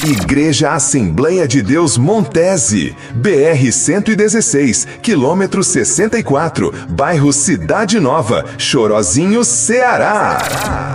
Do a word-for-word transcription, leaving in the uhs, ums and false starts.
Igreja Assembleia de Deus Montese, B R cento e dezesseis, quilômetro sessenta e quatro, bairro Cidade Nova, Chorozinho, Ceará.